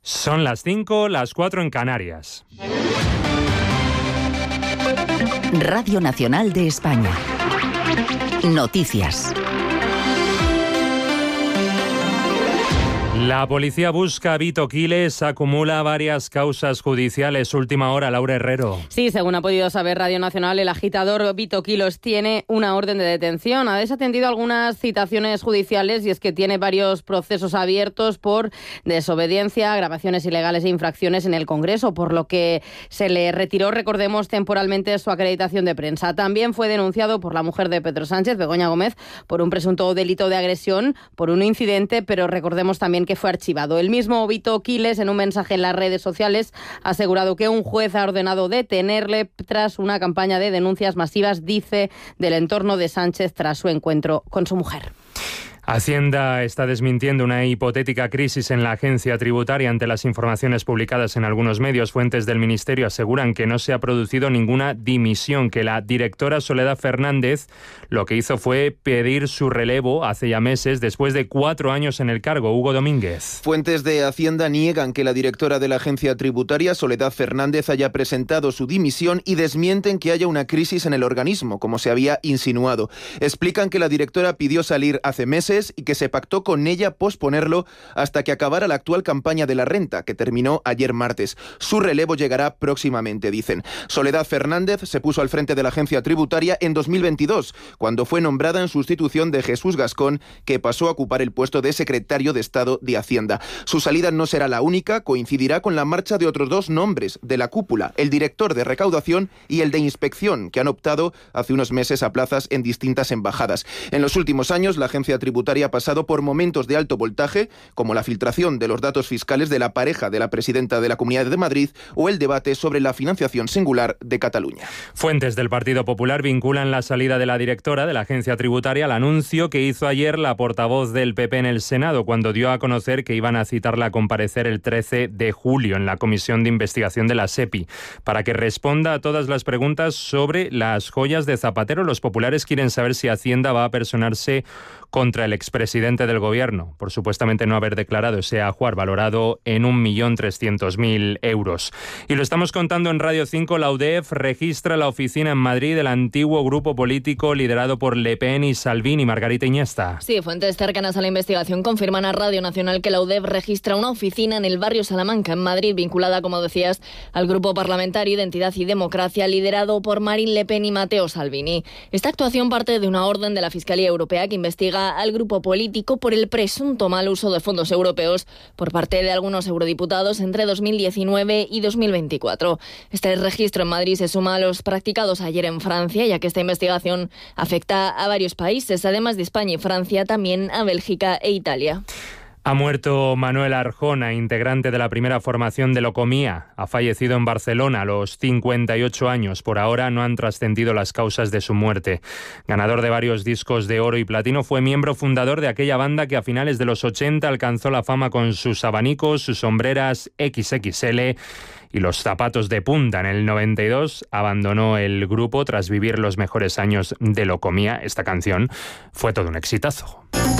Son las 5, las 4 en Canarias. Radio Nacional de España. Noticias. La policía busca a Vito Quiles, acumula varias causas judiciales. Última hora, Laura Herrero. Sí, según ha podido saber Radio Nacional, el agitador Vito Quiles tiene una orden de detención. Ha desatendido algunas citaciones judiciales y es que tiene varios procesos abiertos por desobediencia, grabaciones ilegales e infracciones en el Congreso, por lo que se le retiró, recordemos, temporalmente su acreditación de prensa. También fue denunciado por la mujer de Pedro Sánchez, Begoña Gómez, por un presunto delito de agresión por un incidente, pero recordemos también que fue archivado. El mismo Vito Quiles, en un mensaje en las redes sociales, ha asegurado que un juez ha ordenado detenerle tras una campaña de denuncias masivas, dice, del entorno de Sánchez tras su encuentro con su mujer. Hacienda está desmintiendo una hipotética crisis en la agencia tributaria ante las informaciones publicadas en algunos medios. Fuentes del Ministerio aseguran que no se ha producido ninguna dimisión, que la directora Soledad Fernández lo que hizo fue pedir su relevo hace ya meses, después de 4 años en el cargo. Hugo Domínguez. Fuentes de Hacienda niegan que la directora de la agencia tributaria, Soledad Fernández, haya presentado su dimisión y desmienten que haya una crisis en el organismo, como se había insinuado. Explican que la directora pidió salir hace meses y que se pactó con ella posponerlo hasta que acabara la actual campaña de la renta, que terminó ayer martes. Su relevo llegará próximamente, dicen. Soledad Fernández se puso al frente de la agencia tributaria en 2022, cuando fue nombrada en sustitución de Jesús Gascón, que pasó a ocupar el puesto de secretario de Estado de Hacienda. Su salida no será la única, coincidirá con la marcha de otros 2 nombres de la cúpula, el director de recaudación y el de inspección, que han optado hace unos meses a plazas en distintas embajadas. En los últimos años, la agencia tributaria ha pasado por momentos de alto voltaje, como la filtración de los datos fiscales de la pareja de la presidenta de la Comunidad de Madrid o el debate sobre la financiación singular de Cataluña. Fuentes del Partido Popular vinculan la salida de la directora de la agencia tributaria al anuncio que hizo ayer la portavoz del PP en el Senado, cuando dio a conocer que iban a citarla a comparecer el 13 de julio en la Comisión de Investigación de la SEPI, para que responda a todas las preguntas sobre las joyas de Zapatero. Los populares quieren saber si Hacienda va a personarse contra el expresidente del gobierno, por supuestamente no haber declarado ese ajuar valorado en 1.300.000 euros. Y lo estamos contando en Radio 5, la UDEF registra la oficina en Madrid del antiguo grupo político liderado por Le Pen y Salvini. Margarita Iniesta. Sí, fuentes cercanas a la investigación confirman a Radio Nacional que la UDEF registra una oficina en el barrio Salamanca, en Madrid, vinculada, como decías, al grupo parlamentario Identidad y Democracia, liderado por Marine Le Pen y Matteo Salvini. Esta actuación parte de una orden de la Fiscalía Europea que investiga al grupo político por el presunto mal uso de fondos europeos por parte de algunos eurodiputados entre 2019 y 2024. Este registro en Madrid se suma a los practicados ayer en Francia, ya que esta investigación afecta a varios países, además de España y Francia, también a Bélgica e Italia. Ha muerto Manuel Arjona, integrante de la primera formación de Locomía. Ha fallecido en Barcelona a los 58 años. Por ahora no han trascendido las causas de su muerte. Ganador de varios discos de oro y platino, fue miembro fundador de aquella banda que a finales de los 80 alcanzó la fama con sus abanicos, sus sombreras XXL y los zapatos de punta. En el 92 abandonó el grupo tras vivir los mejores años de Locomía. Esta canción fue todo un exitazo.